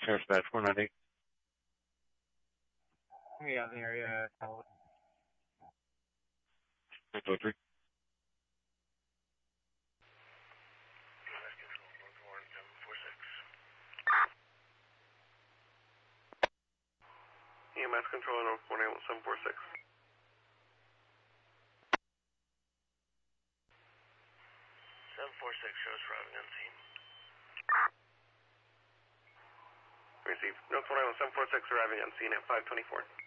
Sheriff's Badge 498. Yeah, the area. 603. EMS control North 181-746. 746 shows arriving on scene. Receive. North 181-746 arriving on scene at 524.